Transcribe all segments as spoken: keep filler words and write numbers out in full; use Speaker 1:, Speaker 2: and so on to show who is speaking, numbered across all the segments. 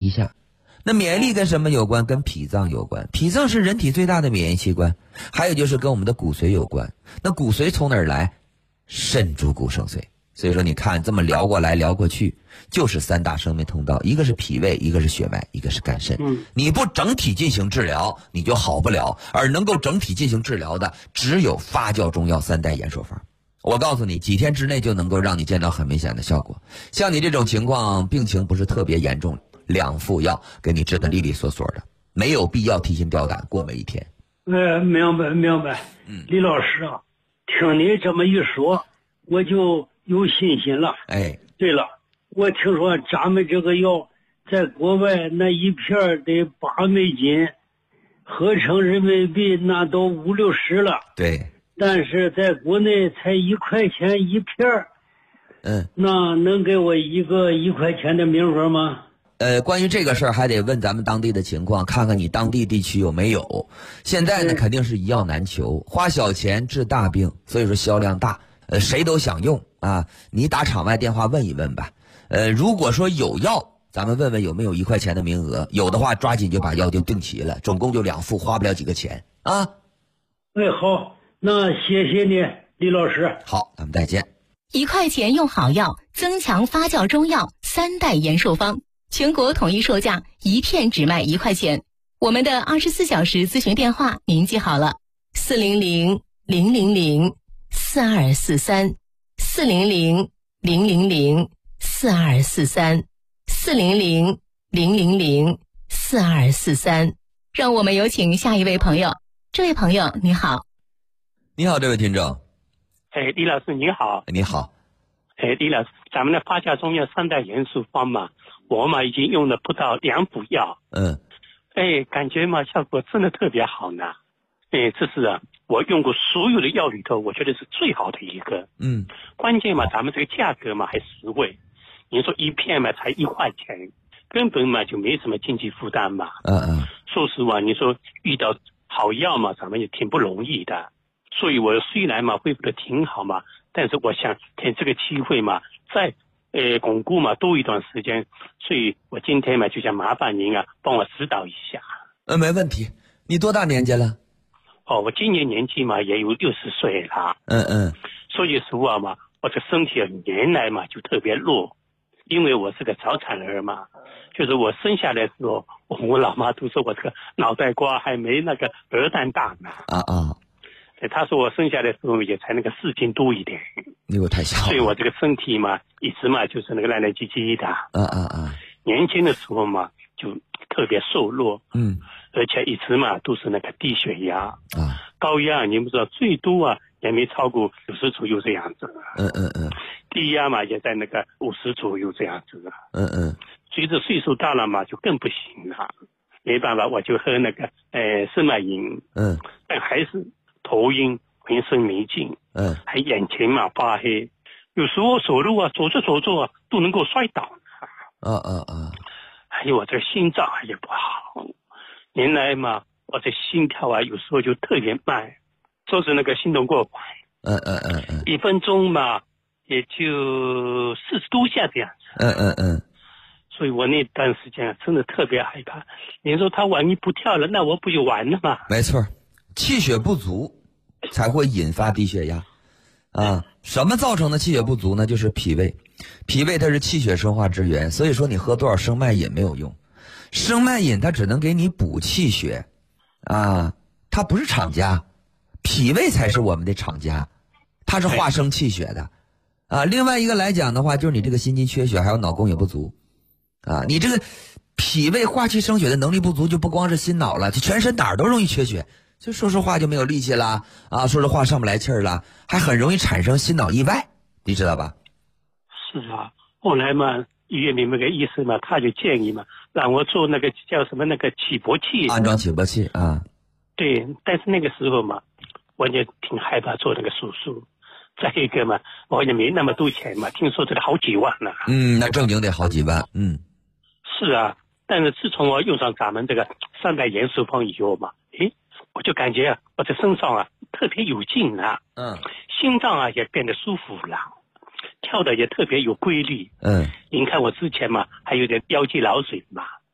Speaker 1: 一下。那免疫力跟什么有关？跟脾脏有关。脾脏是人体最大的免疫器官，还有就是跟我们的骨髓有关。那骨髓从哪儿来？肾主骨生髓。所以说你看这么聊过来聊过去，就是三大生命通道，一个是脾胃，一个是血脉，一个是肝肾。
Speaker 2: 嗯，
Speaker 1: 你不整体进行治疗，你就好不了。而能够整体进行治疗的，只有发酵中药三代延寿方。我告诉你，几天之内就能够让你见到很明显的效果。像你这种情况，病情不是特别严重，两副药给你治得利利索索的，没有必要提心吊胆过每一天。
Speaker 2: 呃，明白明白。
Speaker 1: 嗯，
Speaker 2: 李老师啊，听你这么一说，我就有信心了。
Speaker 1: 哎，
Speaker 2: 对了，我听说咱们这个药在国外那一片得八美金，合成人民币那都五六十了。
Speaker 1: 对，
Speaker 2: 但是在国内才一块钱一片儿。
Speaker 1: 嗯，
Speaker 2: 那能给我一个一块钱的名额吗？
Speaker 1: 呃，关于这个事儿还得问咱们当地的情况，看看你当地地区有没有。现在呢，肯定是一药难求，花小钱治大病，所以说销量大，呃，谁都想用啊。你打场外电话问一问吧。呃，如果说有药，咱们问问有没有一块钱的名额，有的话抓紧就把药就订齐了，总共就两副，花不了几个钱啊。
Speaker 2: 哎，好，那谢谢你，李老师。
Speaker 1: 好，咱们再见。
Speaker 3: 一块钱用好药，增强发酵中药三代延寿方，全国统一售价，一片只卖一块钱。我们的二十四小时咨询电话您记好了：四零零零零零四二四三，四零零零零零四二四三，四零零零零零四二四三。让我们有请下一位朋友。这位朋友你好。
Speaker 1: 你好，这位听众。
Speaker 4: 哎，李老师你好。
Speaker 1: 你好。
Speaker 4: 哎，李老师，咱们的发酵中药三代延寿方嘛，我嘛已经用了不到两补药。
Speaker 1: 嗯。
Speaker 4: 哎，感觉嘛效果真的特别好呢。哎，这是啊，我用过所有的药里头，我觉得是最好的一个。
Speaker 1: 嗯。
Speaker 4: 关键嘛，咱们这个价格嘛还实惠。你说一片嘛才一块钱，根本嘛就没什么经济负担嘛。
Speaker 1: 嗯嗯。
Speaker 4: 说实话，你说遇到好药嘛，咱们也挺不容易的。所以我虽然嘛恢复的挺好嘛，但是我想趁这个机会嘛，再呃巩固嘛多一段时间，所以我今天嘛就想麻烦您啊，帮我指导一下。
Speaker 1: 呃，没问题。你多大年纪了？
Speaker 4: 哦，我今年年纪嘛也有六十岁了。
Speaker 1: 嗯嗯。
Speaker 4: 说句实话嘛，我这身体原来嘛就特别弱，因为我是个早产儿嘛，就是我生下来的时候，我老妈都说我这个脑袋瓜还没那个鹅蛋大呢。
Speaker 1: 啊啊。
Speaker 4: 他说我生下来的时候也才那个四斤多一点，
Speaker 1: 你我太小了，
Speaker 4: 所以我这个身体嘛一直嘛就是那个烂烂唧唧的。
Speaker 1: 啊啊啊！
Speaker 4: 年轻的时候嘛就特别瘦弱，
Speaker 1: 嗯，
Speaker 4: 而且一直嘛都是那个低血压
Speaker 1: 啊，
Speaker 4: 高压你们知道最多啊也没超过九十左右这样子。
Speaker 1: 嗯嗯嗯。
Speaker 4: 低压嘛也在那个五十左右这样子。
Speaker 1: 嗯嗯。
Speaker 4: 随着岁数大了嘛就更不行了，没办法我就喝那个呃生脉饮。
Speaker 1: 嗯。
Speaker 4: 但还是头晕，浑身没劲，
Speaker 1: 嗯，
Speaker 4: 还眼前嘛发黑，有时候走路啊，走着走着啊，都能够摔倒。
Speaker 1: 啊啊啊！
Speaker 4: 还有我这心脏也不好，原来嘛，我这心跳啊，有时候就特别慢，说是那个心动过快，
Speaker 1: 嗯嗯嗯嗯，
Speaker 4: 一分钟嘛，也就四十多下这样子。
Speaker 1: 嗯嗯嗯。
Speaker 4: 所以我那段时间啊，真的特别害怕。你说他万一不跳了，那我不就完了吗？
Speaker 1: 没错。气血不足才会引发低血压啊！什么造成的气血不足呢？就是脾胃，脾胃它是气血生化之源，所以说你喝多少生脉饮没有用，生脉饮它只能给你补气血啊，它不是厂家，脾胃才是我们的厂家，它是化生气血的啊。另外一个来讲的话，就是你这个心肌缺血，还有脑供血不足啊，你这个脾胃化气生血的能力不足，就不光是心脑了，就全身哪儿都容易缺血。就说说话就没有力气了啊，说说话上不来气儿了，还很容易产生心脑意外，你知道吧？
Speaker 4: 是啊，后来嘛，医院里面个医生嘛，他就建议嘛，让我做那个叫什么那个起搏器，
Speaker 1: 安装起搏器啊。
Speaker 4: 对，但是那个时候嘛，我也挺害怕做那个手术。再一个嘛，我也没那么多钱嘛，听说这个好几万呢。
Speaker 1: 嗯，那正经得好几万。嗯，
Speaker 4: 是啊，但是自从我用上咱们这个三代延寿方以后嘛，诶。我就感觉啊，我这身上啊特别有劲了，
Speaker 1: 嗯，
Speaker 4: 心脏啊也变得舒服了，跳的也特别有规律，
Speaker 1: 嗯。
Speaker 4: 您看我之前嘛还有点腰肌劳损嘛，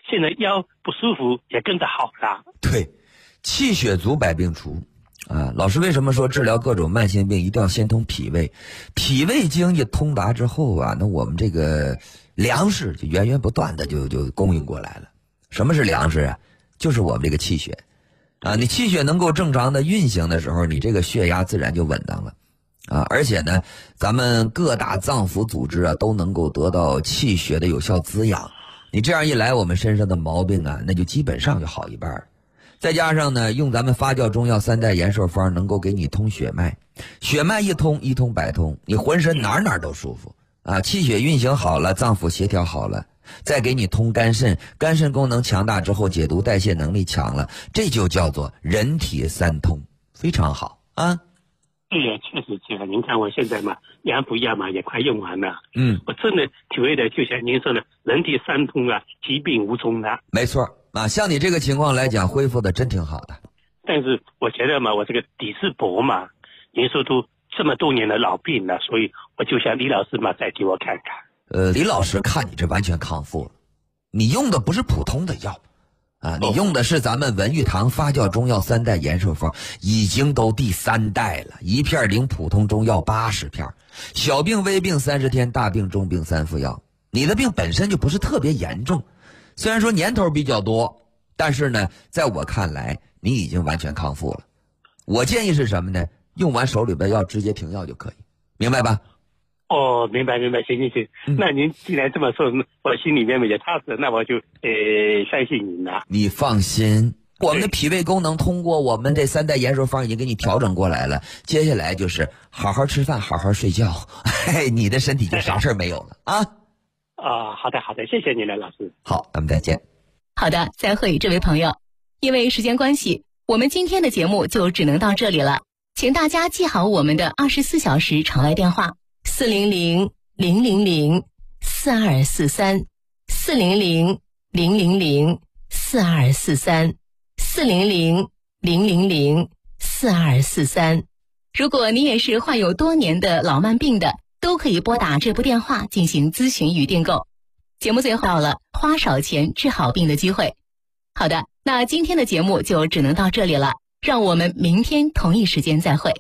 Speaker 4: 现在腰不舒服也跟着好了。
Speaker 1: 对，气血足百病除啊。老师为什么说治疗各种慢性病一定要先通脾胃？脾胃经一通达之后啊，那我们这个粮食就源源不断的就就供应过来了。什么是粮食啊？就是我们这个气血啊。你气血能够正常的运行的时候，你这个血压自然就稳当了啊。而且呢，咱们各大脏腑组织啊都能够得到气血的有效滋养。你这样一来，我们身上的毛病啊，那就基本上就好一半了。再加上呢，用咱们发酵中药三代延寿方，能够给你通血脉，血脉一通，一通百通，你浑身哪哪都舒服啊！气血运行好了，脏腑协调好了，再给你通肝肾，肝肾功能强大之后，解毒代谢能力强了，这就叫做人体三通，非常好啊！
Speaker 4: 对呀，确实这样。您看我现在嘛，羊补药嘛也快用完了。
Speaker 1: 嗯，
Speaker 4: 我真的体会的，就像您说的，人体三通啊，疾病无踪了。
Speaker 1: 没错啊，像你这个情况来讲，恢复的真挺好的。
Speaker 4: 但是我觉得嘛，我这个底子薄嘛，您说都这么多年的老病了，所以我就想李老师嘛，再给我看看。
Speaker 1: 呃，李老师看你这完全康复了，你用的不是普通的药。啊，你用的是咱们文玉堂发酵中药三代延寿方，已经都第三代了，一片顶普通中药八十片，小病微病三十天，大病中病三副药。你的病本身就不是特别严重，虽然说年头比较多，但是呢，在我看来，你已经完全康复了。我建议是什么呢？用完手里边药直接停药就可以，明白吧？
Speaker 4: 哦，明白明白，行行行，嗯、那您既然这么说，我心里面也踏实，那我就呃相信您了。
Speaker 1: 你放心，我们的脾胃功能通过我们这三代延寿方已经给你调整过来了，接下来就是好好吃饭，好好睡觉，嘿，你的身体就啥事儿没有了啊！
Speaker 4: 啊，好的好的，谢谢您了，老师。
Speaker 1: 好，咱们再见。
Speaker 3: 好的，再会，这位朋友。因为时间关系，我们今天的节目就只能到这里了，请大家记好我们的二十四小时常来电话。四零零零零零四二四三，四零零零零零四二四三，四零零零零零四二四三。如果你也是患有多年的老慢病的，都可以拨打这部电话进行咨询与订购。节目最后到了花少钱治好病的机会。好的，那今天的节目就只能到这里了，让我们明天同一时间再会。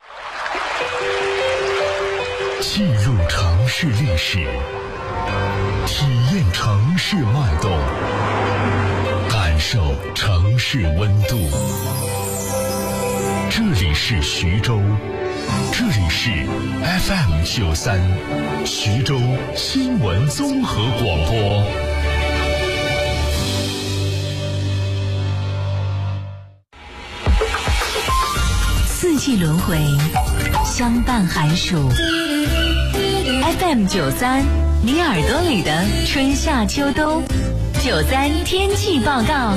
Speaker 5: 进入城市历史，体验城市脉动，感受城市温度。这里是徐州，这里是 F M 九三，徐州新闻综合广播。
Speaker 6: 四季轮回，相伴寒暑。F M 九三，你耳朵里的春夏秋冬。九三天气报告。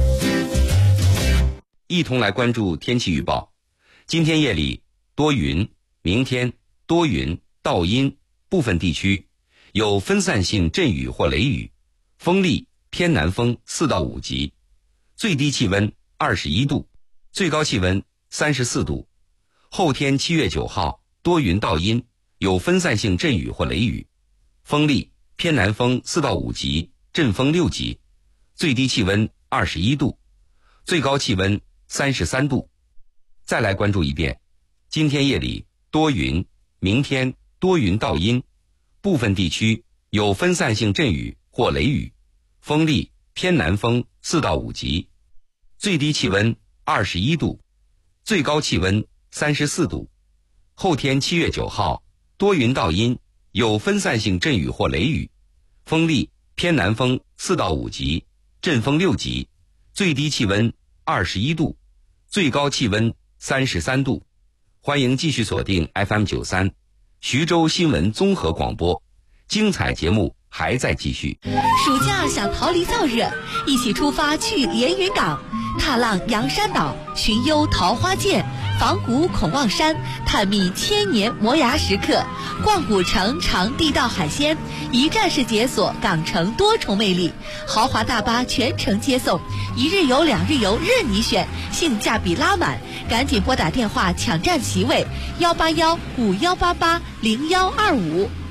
Speaker 7: 一同来关注天气预报。今天夜里多云，明天多云到阴，部分地区有分散性阵雨或雷雨，风力偏南风四到五级，最低气温二十一度，最高气温三十四度。后天七月九号多云到阴，有分散性阵雨或雷雨，风力偏南风四到五级，阵风六级，最低气温二十一度，最高气温三十三度。再来关注一遍，今天夜里多云，明天多云到阴，部分地区有分散性阵雨或雷雨，风力偏南风四到五级，最低气温二十一度，最高气温三十四度。后天七月九号多云到阴，有分散性阵雨或雷雨，风力偏南风四到五级，阵风六级，最低气温二十一度，最高气温三十三度。欢迎继续锁定 F M 九三，徐州新闻综合广播，精彩节目还在继续。
Speaker 6: 暑假想逃离燥热，一起出发去连云港，踏浪洋山岛，寻幽桃花涧，访古孔望山，探秘千年磨牙石刻，逛古城尝地道海鲜，一站式解锁港城多重魅力。豪华大巴全程接送，一日游两日游任你选，性价比拉满。赶紧拨打电话抢占席位，幺八幺五幺八八零幺二五。